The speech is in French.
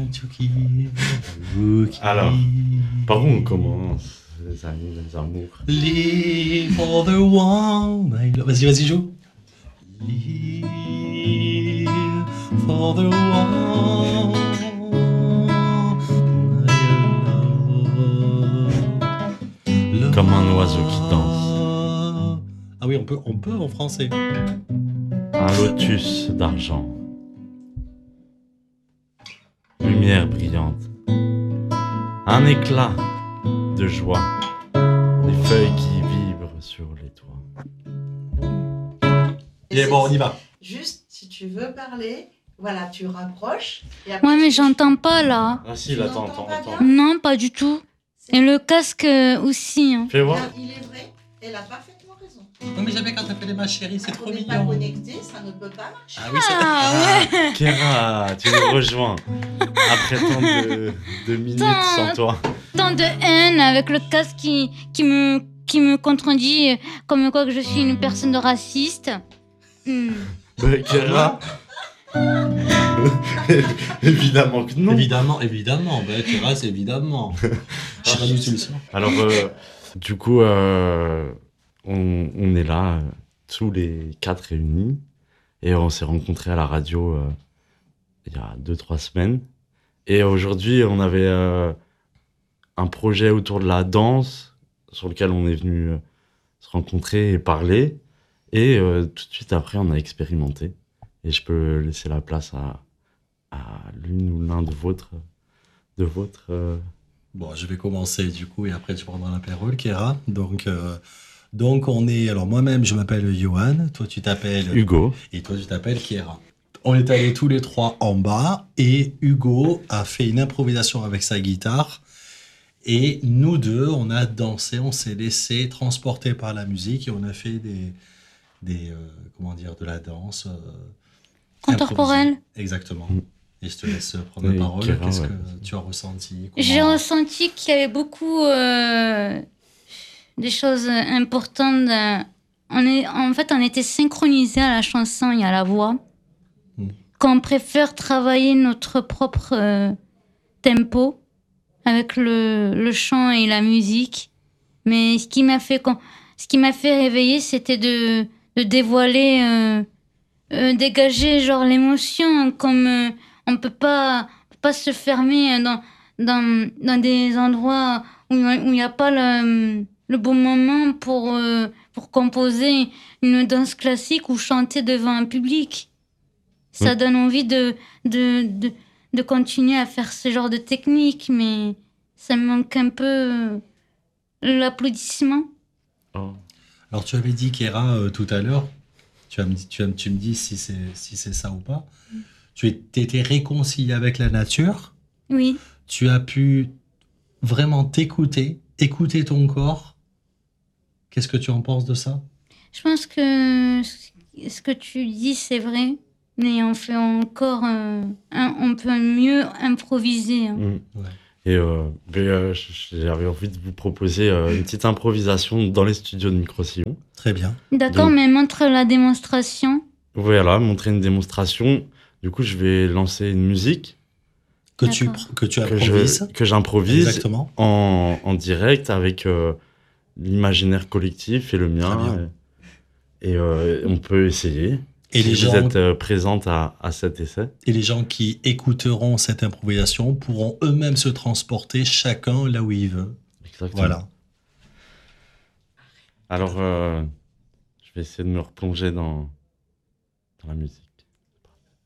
Alors, par où on commence, les amis, les amours? Live for the one I love. Vas-y, joue. Live for the one I love. Comme un oiseau qui danse. Ah oui, on peut en français. Un lotus d'argent. Lumière brillante. Un éclat de joie. Des feuilles qui vibrent sur les toits. Et bon, on y va. Juste, si tu veux parler, voilà, tu rapproches. Et après, Ouais, mais tu- j'entends pas là. Ah si, Tu là, n'entends attends. pas bien Non, pas du tout. Et le casque aussi. Hein. Fais voir. Il est vrai, elle a parfaitement raison. Non, mais jamais quand t'appelles ma chérie, c'est Quand trop on n'est pas mignon. connecté, ça ne peut pas marcher. Ah oui, c'est Ah ouais. Kéra, tu nous rejoins. Après tant de minutes sans toi. Tant de haine avec le casque qui me contredit comme quoi que je suis une personne raciste. Kéra. Évidemment que non. Évidemment. Ben, tu restes évidemment. Je sais pas d'où tu le sens. Alors, du coup, on est là, tous les 4 réunis, et on s'est rencontrés à la radio il y a 2-3 semaines. Et aujourd'hui, on avait un projet autour de la danse, sur lequel on est venu se rencontrer et parler. Et tout de suite après, on a expérimenté. Et je peux laisser la place à l'une ou l'un de votre... Bon, je vais commencer du coup et après tu prendras la parole, Kéra. Donc on est. Alors moi-même, je m'appelle Johan. Toi, tu t'appelles Hugo. Et toi, tu t'appelles Kéra. On est allés tous les trois en bas et Hugo a fait une improvisation avec sa guitare. Et nous deux, on a dansé, on s'est laissé transporter par la musique et on a fait de la danse Contemporaine. improvisée. Exactement. Mm. Et je te laisse prendre la Et parole. Kéra, Qu'est-ce ouais. que tu as ressenti? J'ai Comment- ressenti qu'il y avait beaucoup des choses importantes. On était synchronisés à la chanson et à la voix. Qu'on préfère travailler notre propre tempo avec le chant et la musique. Mais ce qui m'a fait réveiller, c'était de dévoiler, dégager genre l'émotion, comme on peut pas se fermer dans des endroits où il n'y a pas le bon moment pour composer une danse classique ou chanter devant un public. Ça donne envie de continuer à faire ce genre de technique, mais ça me manque un peu l'applaudissement. Oh. Alors, tu avais dit, Kéra, tout à l'heure, tu me dis si c'est ça ou pas. Tu étais réconcilié avec la nature. Oui. Tu as pu vraiment t'écouter, écouter ton corps. Qu'est-ce que tu en penses de ça? Je pense que ce que tu dis, c'est vrai, mais on fait encore... on peut mieux improviser. Hein. Mm. Ouais. Et j'avais envie de vous proposer une petite improvisation dans les studios de Microsillon. Très bien. D'accord, Donc- mais montre la démonstration. Voilà, montrer une démonstration. Du coup, je vais lancer une musique Que tu D'accord. improvises. que j'improvise Exactement. en direct avec l'imaginaire collectif et le Très mien. bien. Et on peut essayer. Et Si les vous gens- êtes présente à cet essai. Et les gens qui écouteront cette improvisation pourront eux-mêmes se transporter chacun là où ils veulent. Exactement. Voilà. Alors, je vais essayer de me replonger dans la musique.